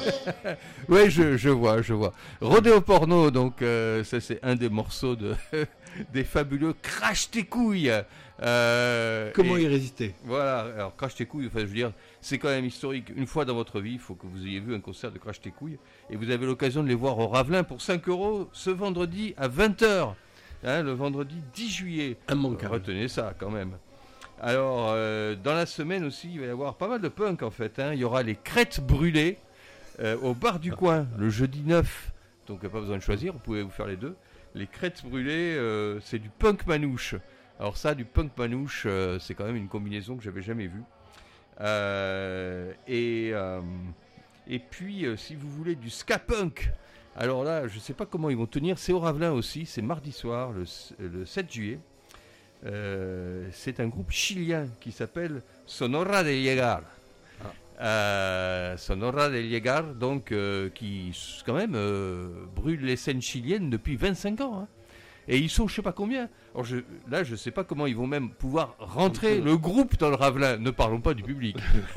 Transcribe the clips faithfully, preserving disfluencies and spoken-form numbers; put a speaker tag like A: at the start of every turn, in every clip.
A: Oui, je, je vois, je vois. Rodéo Porno, donc euh, ça c'est un des morceaux de des fabuleux Crash tes couilles. Euh,
B: Comment
A: et,
B: y résister?
A: Voilà, alors Crash tes couilles, enfin je veux dire, c'est quand même historique. Une fois dans votre vie, il faut que vous ayez vu un concert de Crash tes couilles et vous avez l'occasion de les voir au Ravelin pour cinq euros ce vendredi à vingt heures. Hein, le vendredi dix juillet.
B: Immanquable.
A: Retenez ça quand même. Alors, euh, dans la semaine aussi, il va y avoir pas mal de punk en fait. Hein. Il y aura les Crêtes Brûlées euh, au bar du coin le jeudi neuf. Donc, il n'y a pas besoin de choisir, vous pouvez vous faire les deux. Les Crêtes Brûlées, euh, c'est du punk manouche. Alors, ça, du punk manouche, euh, c'est quand même une combinaison que j'avais jamais vue. Euh, et, euh, et puis, euh, si vous voulez du ska punk, alors là, je ne sais pas comment ils vont tenir. C'est au Ravelin aussi, c'est mardi soir, le, le sept juillet. Euh, c'est un groupe chilien qui s'appelle Sonora de Llegar. Ah. Euh, Sonora de Llegar, donc euh, qui quand même euh, brûle les scènes chiliennes depuis vingt-cinq ans. Hein. Et ils sont je sais pas combien. Alors je, là je sais pas comment ils vont même pouvoir rentrer le groupe dans le Ravelin. Ne parlons pas du public.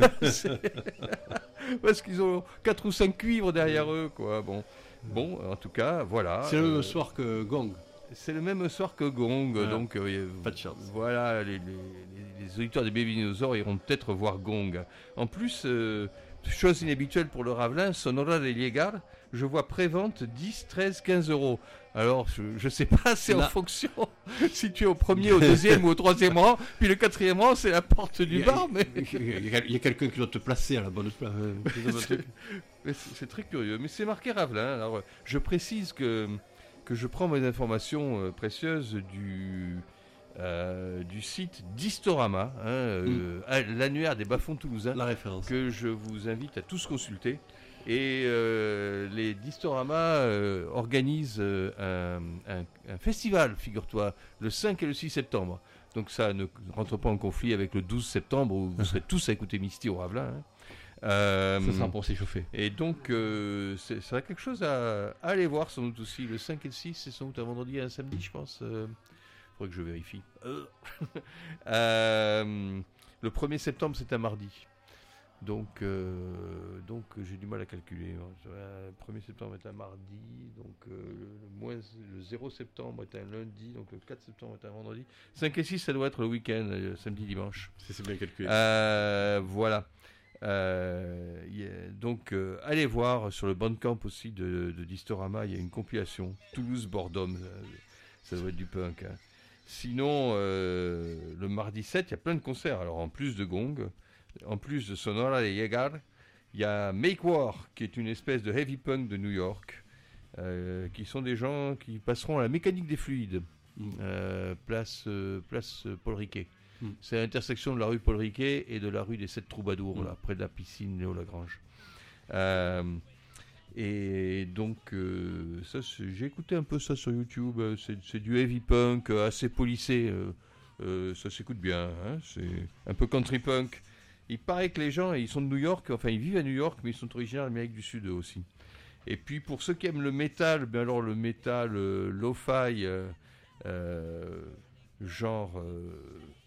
A: Parce qu'ils ont quatre ou cinq cuivres derrière eux, quoi. Bon, bon, en tout cas, voilà.
B: C'est le
A: euh,
B: soir que Gong.
A: C'est le même soir que Gong, voilà. donc euh,
B: pas de chance.
A: Voilà, les, les, les, les auditeurs des Baby Dinosaures iront peut-être voir Gong. En plus, euh, chose inhabituelle pour le Ravelin, Sonora de Llegar, je vois prévente dix, treize, quinze euros. Alors, je ne sais pas, c'est Là. en fonction si tu es au premier, au deuxième ou au troisième rang, puis le quatrième rang, c'est la porte du
B: a,
A: bar. Mais...
B: Il y a, a quelqu'un qui doit te placer à la bonne place.
A: c'est, c'est très curieux, mais c'est marqué Ravelin. Alors, je précise que... que je prends mes informations euh, précieuses du, euh, du site d'Historama, hein, euh, mm. l'annuaire des bas-fonds toulousains,
B: la référence,
A: que je vous invite à tous consulter. Et euh, les d'Historama euh, organisent euh, un, un, un festival, figure-toi, le cinq et le six septembre. Donc ça ne rentre pas en conflit avec le douze septembre où vous serez tous à écouter Misty au Ravelin. Hein.
B: Euh, ça sera pour s'échauffer.
A: Et donc, euh, c'est, ça sera quelque chose à, à aller voir sans doute aussi. Le cinq et le six, c'est sans doute un vendredi et un samedi, je pense. Il euh, faudrait que je vérifie. euh, le premier septembre, c'est un mardi. Donc, euh, donc j'ai du mal à calculer. Le premier septembre est un mardi. Donc, euh, le, moins, le zéro septembre est un lundi. Donc, le quatre septembre est un vendredi. cinq et six, ça doit être le week-end, le samedi, dimanche.
B: C'est, c'est bien calculé.
A: Euh, voilà. Euh, yeah, donc euh, allez voir sur le Bandcamp aussi de, de Distorama, il y a une compilation Toulouse-Bordeaux, euh, ça doit être du punk. Hein. Sinon, euh, le mardi sept, il y a plein de concerts. Alors en plus de Gong, en plus de Sonora de Llegar, il y a Make War, qui est une espèce de heavy punk de New York, euh, qui sont des gens qui passeront à la mécanique des fluides, mmh. euh, place, euh, place Paul Riquet. Mm. C'est à l'intersection de la rue Paul Riquet et de la rue des Sept Troubadours, mm. là, près de la piscine Léo Lagrange. Euh, et donc, euh, ça, j'ai écouté un peu ça sur YouTube. C'est, c'est du heavy punk assez policé. Euh, euh, ça s'écoute bien. Hein, c'est un peu country punk. Il paraît que les gens, ils sont de New York, enfin, ils vivent à New York, mais ils sont originaires d'Amérique du Sud eux aussi. Et puis, pour ceux qui aiment le métal, ben alors le métal euh, lo-fi, euh, euh, genre. Euh,